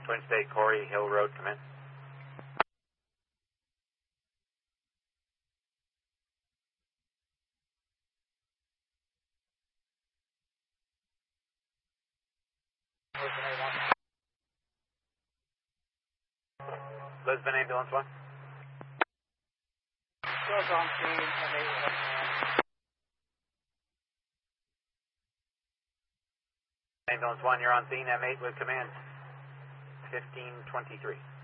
Twin State, Corey, Hill Road, come in. Lisbon Ambulance 1. Goes on scene, M8. Ambulance 1, you're on scene, M8 with command 1523.